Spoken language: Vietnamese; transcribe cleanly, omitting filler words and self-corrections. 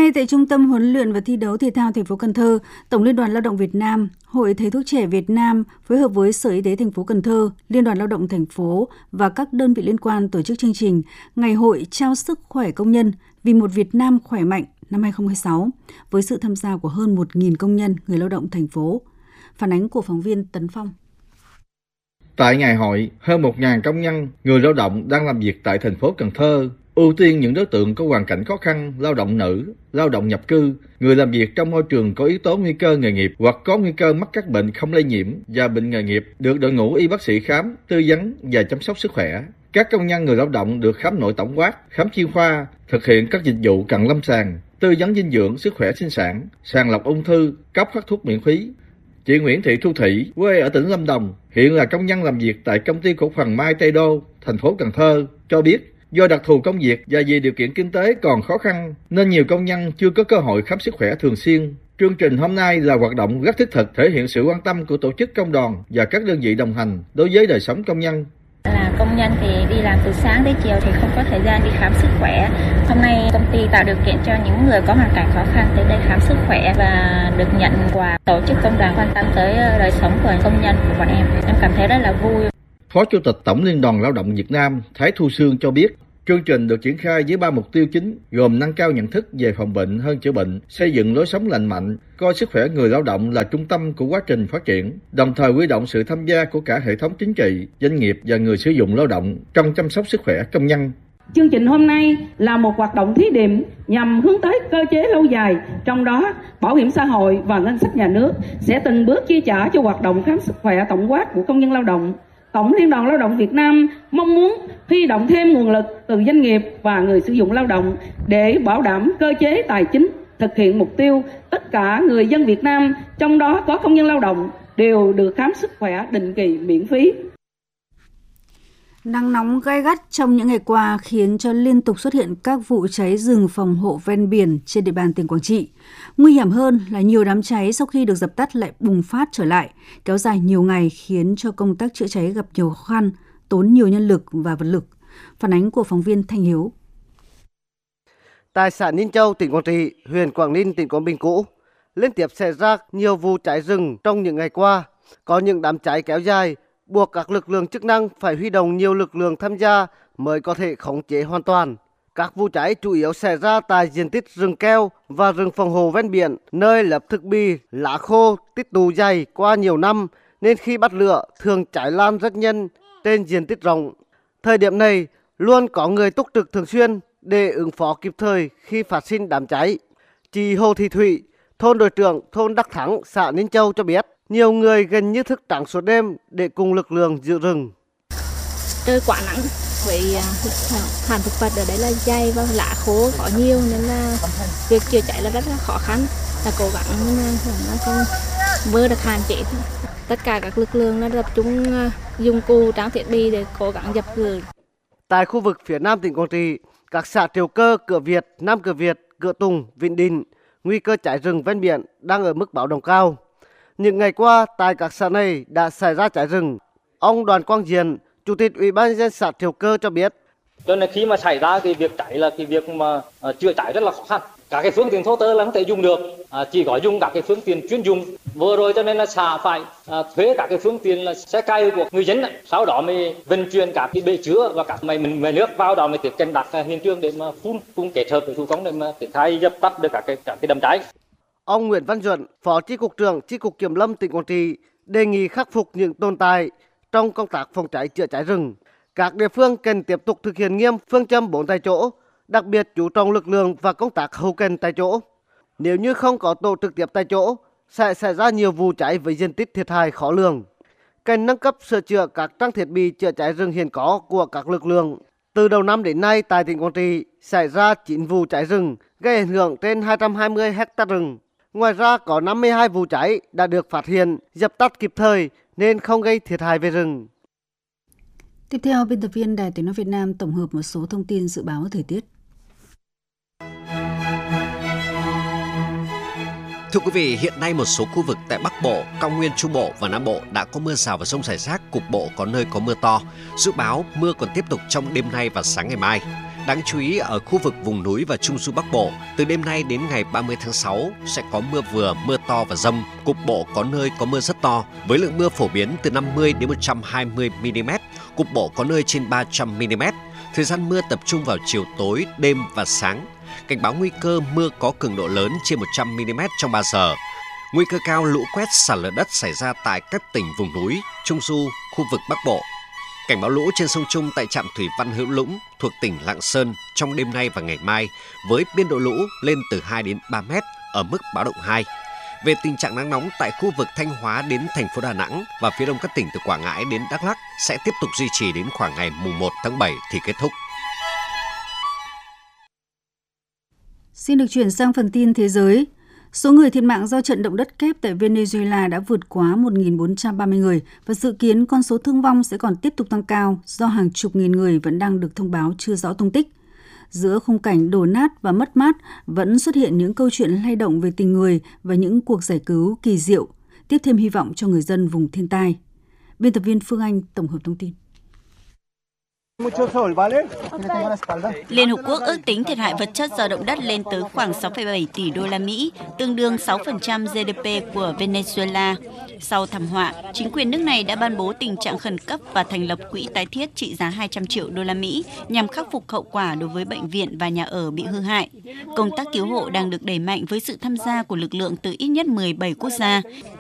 nay tại Trung tâm Huấn luyện và Thi đấu Thể thao thành phố Cần Thơ, Tổng Liên đoàn Lao động Việt Nam, Hội Thầy thuốc trẻ Việt Nam phối hợp với Sở Y tế thành phố Cần Thơ, Liên đoàn Lao động thành phố và các đơn vị liên quan tổ chức chương trình Ngày hội trao sức khỏe công nhân vì một Việt Nam khỏe mạnh năm 2026 với sự tham gia của hơn 1.000 công nhân, người lao động thành phố. Phản ánh của phóng viên Tấn Phong. Tại ngày hội, hơn 1.000 công nhân, người lao động đang làm việc tại thành phố Cần Thơ ưu tiên những đối tượng có hoàn cảnh khó khăn, lao động nữ, lao động nhập cư, người làm việc trong môi trường có yếu tố nguy cơ nghề nghiệp hoặc có nguy cơ mắc các bệnh không lây nhiễm và bệnh nghề nghiệp được đội ngũ y bác sĩ khám, tư vấn và chăm sóc sức khỏe. Các công nhân người lao động được khám nội tổng quát, khám chuyên khoa, thực hiện các dịch vụ cận lâm sàng, tư vấn dinh dưỡng, sức khỏe sinh sản, sàng lọc ung thư, cấp phát thuốc miễn phí. Chị Nguyễn Thị Thu Thủy, quê ở tỉnh Lâm Đồng, hiện là công nhân làm việc tại công ty cổ phần Mai Tây Đô, thành phố Cần Thơ, cho biết do đặc thù công việc và vì điều kiện kinh tế còn khó khăn nên nhiều công nhân chưa có cơ hội khám sức khỏe thường xuyên. Chương trình hôm nay là hoạt động rất thiết thực, thể hiện sự quan tâm của tổ chức công đoàn và các đơn vị đồng hành đối với đời sống công nhân. Là công nhân thì đi làm từ sáng đến chiều thì không có thời gian đi khám sức khỏe. Hôm nay công ty tạo điều kiện cho những người có hoàn cảnh khó khăn tới đây khám sức khỏe và được nhận quà. Tổ chức công đoàn quan tâm tới đời sống của công nhân của bọn em. Em cảm thấy rất là vui. Phó Chủ tịch Tổng Liên đoàn Lao động Việt Nam Thái Thu Sương cho biết, chương trình được triển khai với 3 mục tiêu chính gồm nâng cao nhận thức về phòng bệnh hơn chữa bệnh, xây dựng lối sống lành mạnh, coi sức khỏe người lao động là trung tâm của quá trình phát triển, đồng thời huy động sự tham gia của cả hệ thống chính trị, doanh nghiệp và người sử dụng lao động trong chăm sóc sức khỏe công nhân. Chương trình hôm nay là một hoạt động thí điểm nhằm hướng tới cơ chế lâu dài, trong đó bảo hiểm xã hội và ngân sách nhà nước sẽ từng bước chi trả cho hoạt động khám sức khỏe tổng quát của công nhân lao động. Tổng Liên đoàn Lao động Việt Nam mong muốn huy động thêm nguồn lực từ doanh nghiệp và người sử dụng lao động để bảo đảm cơ chế tài chính, thực hiện mục tiêu tất cả người dân Việt Nam, trong đó có công nhân lao động, đều được khám sức khỏe định kỳ miễn phí. Nắng nóng gay gắt trong những ngày qua khiến cho liên tục xuất hiện các vụ cháy rừng phòng hộ ven biển trên địa bàn tỉnh Quảng Trị. Nguy hiểm hơn là nhiều đám cháy sau khi được dập tắt lại bùng phát trở lại, kéo dài nhiều ngày khiến cho công tác chữa cháy gặp nhiều khó khăn, tốn nhiều nhân lực và vật lực. Phản ánh của phóng viên Thanh Hiếu. Tại xã Ninh Châu, tỉnh Quảng Trị, huyện Quảng Ninh, tỉnh Quảng Bình cũ, liên tiếp xảy ra nhiều vụ cháy rừng trong những ngày qua. Có những đám cháy kéo dài, buộc các lực lượng chức năng phải huy động nhiều lực lượng tham gia mới có thể khống chế hoàn toàn. Các vụ cháy chủ yếu xảy ra tại diện tích rừng keo và rừng phòng hộ ven biển, nơi lớp thực bì, lá khô tích tụ dày qua nhiều năm nên khi bắt lửa thường cháy lan rất nhanh trên diện tích rộng. Thời điểm này luôn có người túc trực thường xuyên để ứng phó kịp thời khi phát sinh đám cháy. Chị Hồ Thị Thủy, thôn đội trưởng thôn Đắc Thắng, xã Ninh Châu cho biết, nhiều người gần như thức trắng suốt đêm để cùng lực lượng giữ rừng. Trời quá nắng, với hàng thực vật ở đấy là dày và lá khô có nhiều nên là việc chữa cháy là rất là khó khăn. Là cố gắng nó không mưa được hạn chế thôi. Tất cả các lực lượng đã tập trung dụng cụ trang thiết bị để cố gắng dập lửa. Tại khu vực phía Nam tỉnh Quảng Trị, các xã Triều Cơ, Cửa Việt, Nam Cửa Việt, Cửa Tùng, Vĩnh Đình, nguy cơ cháy rừng ven biển đang ở mức báo động cao. Những ngày qua, tại các xã này đã xảy ra cháy rừng. Ông Đoàn Quang Diền, Chủ tịch Ủy ban nhân dân xã Triều Cơ cho biết. Cho nên khi mà xảy ra cái việc cháy là cái việc mà chữa cháy rất là khó khăn. Các cái phương tiện thô tơ là không thể dùng được, chỉ có dùng các cái phương tiện chuyên dùng. Vừa rồi cho nên là xã phải thuê các cái phương tiện là xe cày của người dân, sau đó mới vận chuyển các cái bể chứa và các máy nước vào đó mới tiếp cận đặt hiện trường để mà phun cùng kết hợp với thủ công để mà triển khai dập tắt được các cái đám cháy. Ông Nguyễn Văn Duẩn, Phó Chi cục trưởng Chi cục Kiểm lâm tỉnh Quảng Trị đề nghị khắc phục những tồn tại trong công tác phòng cháy chữa cháy rừng. Các địa phương cần tiếp tục thực hiện nghiêm phương châm 4 tại chỗ, đặc biệt chú trọng lực lượng và công tác hậu cần tại chỗ. Nếu như không có tổ trực tiếp tại chỗ, sẽ xảy ra nhiều vụ cháy với diện tích thiệt hại khó lường. Cần nâng cấp sửa chữa các trang thiết bị chữa cháy rừng hiện có của các lực lượng. Từ đầu năm đến nay tại tỉnh Quảng Trị xảy ra 9 vụ cháy rừng gây ảnh hưởng trên 220 ha rừng. Ngoài ra có 52 vụ cháy đã được phát hiện, dập tắt kịp thời nên không gây thiệt hại về rừng. Tiếp theo, biên tập viên Đài Tiếng nói Việt Nam tổng hợp một số thông tin dự báo thời tiết. Thưa quý vị, hiện nay một số khu vực tại Bắc Bộ, Cao Nguyên, Trung Bộ và Nam Bộ đã có mưa rào và dông rải rác, cục bộ có nơi có mưa to. Dự báo mưa còn tiếp tục trong đêm nay và sáng ngày mai. Đáng chú ý ở khu vực vùng núi và Trung Du Bắc Bộ, từ đêm nay đến ngày 30 tháng 6 sẽ có mưa vừa, mưa to và dông, cục bộ có nơi có mưa rất to, với lượng mưa phổ biến từ 50 đến 120 mm, cục bộ có nơi trên 300 mm. Thời gian mưa tập trung vào chiều tối, đêm và sáng. Cảnh báo nguy cơ mưa có cường độ lớn trên 100 mm trong 3 giờ. Nguy cơ cao lũ quét, sạt lở đất xảy ra tại các tỉnh vùng núi, Trung Du, khu vực Bắc Bộ. Cảnh báo lũ trên sông Trung tại trạm thủy văn Hữu Lũng thuộc tỉnh Lạng Sơn trong đêm nay và ngày mai với biên độ lũ lên từ 2 đến 3 mét ở mức báo động 2. Về tình trạng nắng nóng tại khu vực Thanh Hóa đến thành phố Đà Nẵng và phía đông các tỉnh từ Quảng Ngãi đến Đắk Lắk sẽ tiếp tục duy trì đến khoảng ngày mùng 1 tháng 7 thì kết thúc. Xin được chuyển sang phần tin thế giới. Số người thiệt mạng do trận động đất kép tại Venezuela đã vượt quá 1.430 người và dự kiến con số thương vong sẽ còn tiếp tục tăng cao do hàng chục nghìn người vẫn đang được thông báo chưa rõ tung tích. Giữa khung cảnh đổ nát và mất mát vẫn xuất hiện những câu chuyện lay động về tình người và những cuộc giải cứu kỳ diệu, tiếp thêm hy vọng cho người dân vùng thiên tai. Biên tập viên Phương Anh tổng hợp thông tin. Liên Hợp Quốc ước tính thiệt hại vật chất do động đất lên tới khoảng 6,7 tỷ đô la Mỹ, tương đương 6% GDP của Venezuela. Sau thảm họa, chính quyền nước này đã ban bố tình trạng khẩn cấp và thành lập quỹ tái thiết trị giá 200 triệu đô la Mỹ nhằm khắc phục hậu quả đối với bệnh viện và nhà ở bị hư hại. Công tác cứu hộ đang được đẩy mạnh với sự tham gia của lực lượng từ ít nhất 17 quốc gia.